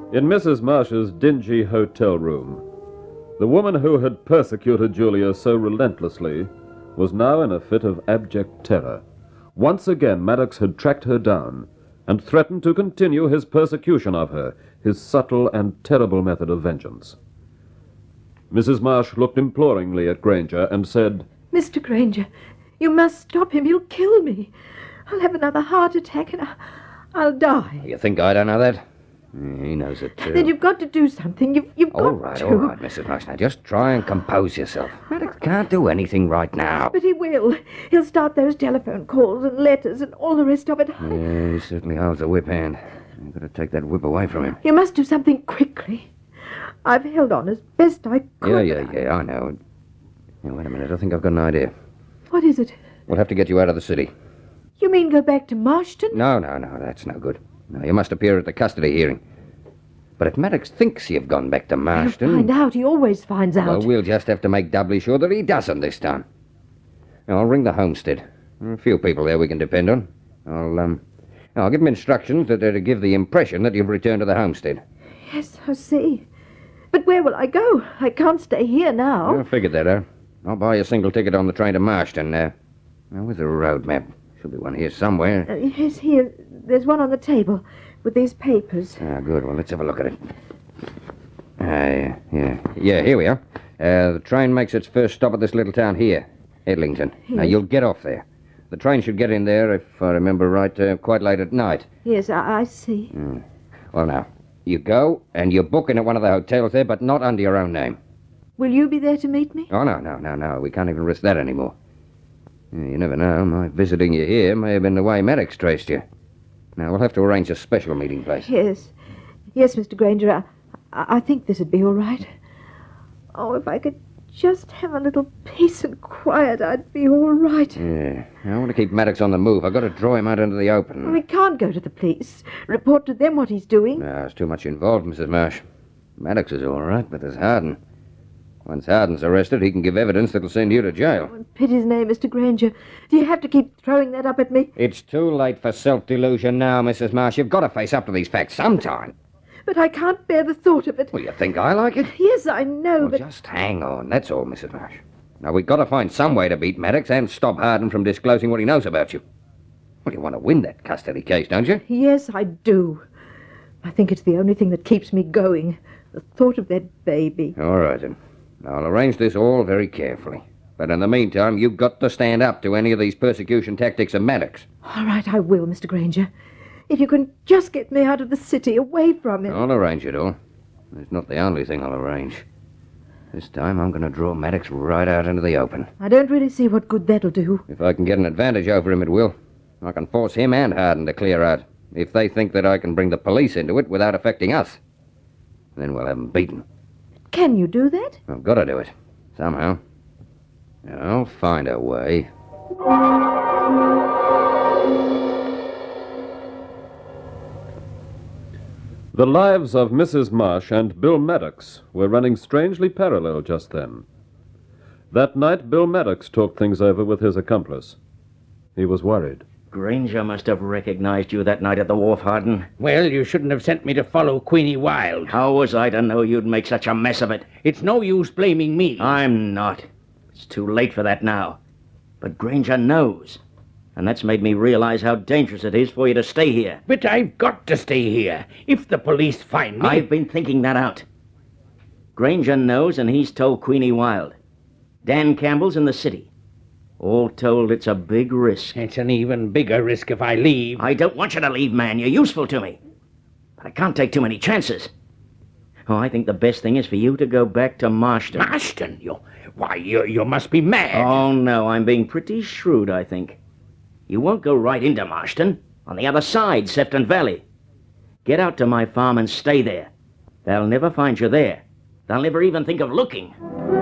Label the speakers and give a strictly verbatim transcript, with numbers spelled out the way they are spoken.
Speaker 1: In Missus Marsh's dingy hotel room, the woman who had persecuted Julia so relentlessly was now in a fit of abject terror. Once again, Maddox had tracked her down and threatened to continue his persecution of her, his subtle and terrible method of vengeance. Missus Marsh looked imploringly at Granger and said,
Speaker 2: Mister Granger, you must stop him. He'll kill me. I'll have another heart attack and I'll die.
Speaker 3: You think I don't know that? He knows it, too.
Speaker 2: Then you've got to do something. You've, you've got
Speaker 3: all right,
Speaker 2: to.
Speaker 3: All right, Missus Marsh. Now, just try and compose yourself. Maddox can't do anything right now.
Speaker 2: But he will. He'll start those telephone calls and letters and all the rest of it.
Speaker 3: Yeah, he certainly holds the whip hand. You've got to take that whip away from him.
Speaker 2: You must do something quickly. I've held on as best I could.
Speaker 3: Yeah, yeah, yeah, I know. Now, wait a minute. I think I've got an idea.
Speaker 2: What is it?
Speaker 3: We'll have to get you out of the city.
Speaker 2: You mean go back to Marston?
Speaker 3: No, no, no, that's no good. No, you must appear at the custody hearing. But if Maddox thinks you've gone back to Marston...
Speaker 2: He'll find out. He always finds out.
Speaker 3: Well, we'll just have to make doubly sure that he doesn't this time. Now, I'll ring the homestead. There are a few people there we can depend on. I'll, um... I'll give them instructions that they're to give the impression that you've returned to the homestead.
Speaker 2: Yes, I see. But where will I go? I can't stay here now.
Speaker 3: I figured that out. I'll buy you a single ticket on the train to Marston. Uh, now, where's the road map? Should be one here somewhere.
Speaker 2: Uh, yes, here. There's one on the table with these papers.
Speaker 3: Ah, good. Well, let's have a look at it. Ah, yeah, yeah. Yeah, here we are. Uh, the train makes its first stop at this little town here, Edlington.
Speaker 2: Yes.
Speaker 3: Now, you'll get off there. The train should get in there, if I remember right, uh, quite late at night.
Speaker 2: Yes, I, I see.
Speaker 3: Mm. Well, now, you go, and you book in at one of the hotels there, but not under your own name.
Speaker 2: Will you be there to meet me?
Speaker 3: Oh, no, no, no, no. We can't even risk that anymore. Yeah, you never know. My visiting you here may have been the way Maddox traced you. Now, we'll have to arrange a special meeting place.
Speaker 2: Yes. Yes, Mister Granger, I, I think this would be all right. Oh, if I could just have a little peace and quiet, I'd be all right.
Speaker 3: Yeah. I want to keep Maddox on the move. I've got to draw him out into the open.
Speaker 2: Well, we can't go to the police. Report to them what he's doing.
Speaker 3: No, there's too much involved, Missus Marsh. Maddox is all right, but there's Harden. Once Harden's arrested, he can give evidence that'll send you to jail.
Speaker 2: Oh, in pity's name, Mister Granger. Do you have to keep throwing that up at me?
Speaker 3: It's too late for self-delusion now, Missus Marsh. You've got to face up to these facts sometime.
Speaker 2: But I can't bear the thought of it.
Speaker 3: Well, you think I like it?
Speaker 2: Yes, I know,
Speaker 3: Well,
Speaker 2: but...
Speaker 3: just hang on. That's all, Missus Marsh. Now, we've got to find some way to beat Maddox and stop Harden from disclosing what he knows about you. Well, you want to win that custody case, don't you?
Speaker 2: Yes, I do. I think it's the only thing that keeps me going. The thought of that baby.
Speaker 3: All right, then. I'll arrange this all very carefully. But in the meantime, you've got to stand up to any of these persecution tactics of Maddox.
Speaker 2: All right, I will, Mister Granger. If you can just get me out of the city, away from him.
Speaker 3: I'll arrange it all. It's not the only thing I'll arrange. This time I'm going to draw Maddox right out into the open.
Speaker 2: I don't really see what good that'll do.
Speaker 3: If I can get an advantage over him, it will. I can force him and Harden to clear out. If they think that I can bring the police into it without affecting us, then we'll have them beaten.
Speaker 2: Can you do that?
Speaker 3: I've got to do it. Somehow. I'll find a way.
Speaker 1: The lives of Missus Marsh and Bill Maddox were running strangely parallel just then. That night, Bill Maddox talked things over with his accomplice. He was worried.
Speaker 4: Granger must have recognized you that night at the wharf, Harden.
Speaker 5: Well, you shouldn't have sent me to follow Queenie Wilde.
Speaker 4: How was I to know you'd make such a mess of it?
Speaker 5: It's no use blaming me.
Speaker 4: I'm not. It's too late for that now. But Granger knows. And that's made me realize how dangerous it is for you to stay here.
Speaker 5: But I've got to stay here. If the police find me...
Speaker 4: I've been thinking that out. Granger knows, and he's told Queenie Wilde. Dan Campbell's in the city. All told, it's a big risk.
Speaker 5: It's an even bigger risk if I leave.
Speaker 4: I don't want you to leave, man. You're useful to me. But I can't take too many chances. Oh, I think the best thing is for you to go back to Marston.
Speaker 5: Marston? You, why, you, you must be mad.
Speaker 4: Oh, no, I'm being pretty shrewd, I think. You won't go right into Marston. On the other side, Sefton Valley. Get out to my farm and stay there. They'll never find you there. They'll never even think of looking.